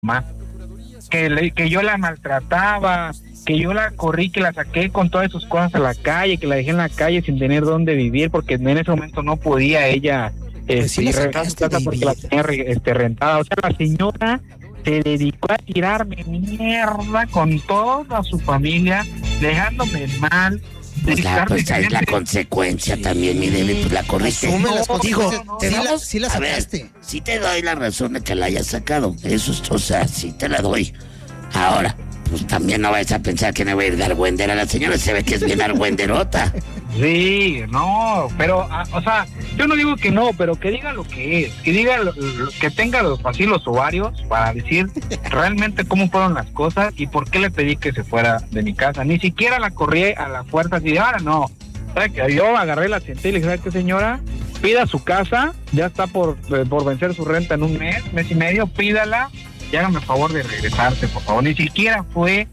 mamá, que yo la maltrataba, que yo la corrí, que la saqué con todas sus cosas a la calle, que la dejé en la calle sin tener dónde vivir, porque en ese momento no podía ella sí la regresar a su sacaste, casa porque la tenía rentada. O sea, la señora se dedicó a tirarme mierda con toda su familia, dejándome mal. Pues es la consecuencia también, mi David, pues la corriste. Asume las consecuencias. Sí la sacaste. A ver, sí te doy la razón de que la hayas sacado. Eso, o sea, sí te la doy. Ahora, pues también no vayas a pensar que no voy a ir de argüendera a la señora. Se ve que es bien argüenderota. Sí, no, pero, o sea, yo no digo que no, pero que diga lo que es, que diga que tenga así los ovarios para decir realmente cómo fueron las cosas y por qué le pedí que se fuera de mi casa. Ni siquiera la corrí a la fuerza así de ahora, no. ¿Sabe que yo agarré, la senté y le dije, ¿sabe qué, señora? Pida su casa, ya está por vencer su renta en un mes y medio, pídala y hágame el favor de regresarse, por favor. Ni siquiera fue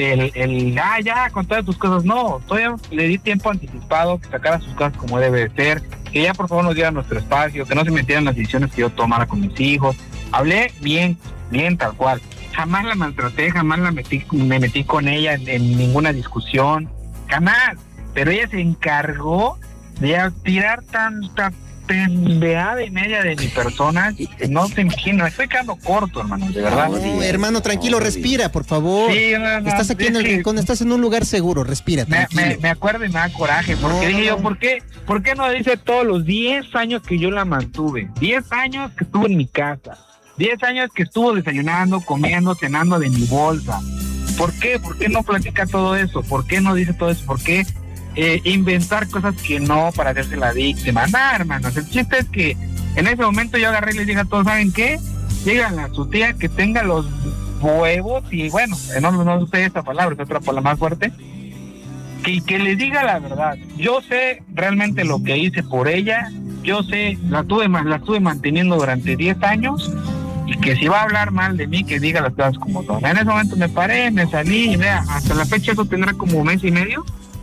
ya, con todas tus cosas, no, todavía le di tiempo anticipado, que sacara sus cosas como debe de ser, que ya por favor nos diera nuestro espacio, que no se metieran las decisiones que yo tomara con mis hijos. Hablé bien tal cual, jamás la maltraté, jamás me metí con ella en ninguna discusión, jamás, pero ella se encargó de tirar tanta pendeada y media de mi persona, no te imagino, estoy quedando corto, hermano, de verdad. No, hermano, tranquilo, respira, por favor. Sí, no, estás aquí en el rincón, estás en un lugar seguro, respira, tranquilo. Me acuerdo y me da coraje, porque dije yo, ¿por qué no dice todos los 10 años que yo la mantuve? 10 años que estuvo en mi casa, 10 años que estuvo desayunando, comiendo, cenando de mi bolsa. ¿Por qué? ¿Por qué no platica todo eso? ¿Por qué no dice todo eso? ¿Por qué inventar cosas que no para hacerse la víctima? Nada, hermanos, el chiste es que en ese momento yo agarré y les dije a todos, ¿saben qué? Díganle a su tía que tenga los huevos y bueno, no usé esta palabra, es otra palabra más fuerte, que les diga la verdad. Yo sé realmente lo que hice por ella, yo sé, la estuve manteniendo durante 10 años y que si va a hablar mal de mí, que diga las cosas como son. En ese momento me paré, me salí y vea, hasta la fecha eso tendrá como 1 mes y medio.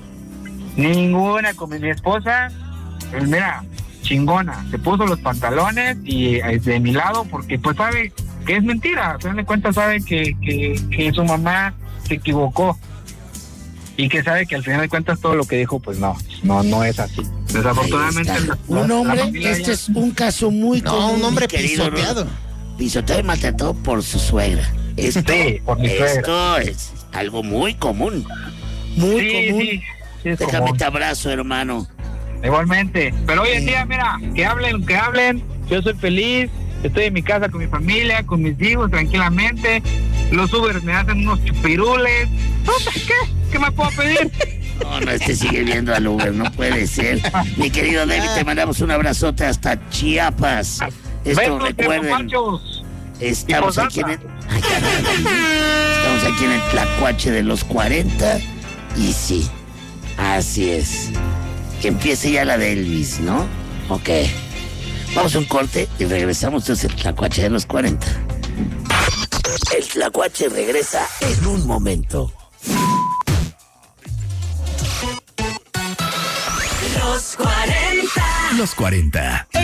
Ninguna con mi esposa, pues mira, chingona, se puso los pantalones y de mi lado porque pues sabe que es mentira, a fin de cuentas sabe que su mamá se equivocó y que sabe que al final de cuentas todo lo que dijo pues no es así. Desafortunadamente un hombre, este es un caso muy común, un hombre pisoteado y maltratado por su suegra. Por mi suegra. Esto es algo muy común, muy común. Sí, déjame te abrazo, hermano. Igualmente, pero hoy en día, mira, que hablen, yo soy feliz, estoy en mi casa con mi familia, con mis hijos, tranquilamente. Los Ubers me hacen unos chupirules. ¿Qué me puedo pedir? No, sigue viendo al Uber, no puede ser. Mi querido David, te mandamos un abrazote hasta Chiapas. Esto recuerden, estamos aquí en el Tlacuache de los 40 y sí, así es. Que empiece ya la de Elvis, ¿no? Ok. Vamos a un corte y regresamos entonces el Tlacuache de los 40. El Tlacuache regresa en un momento. Los 40.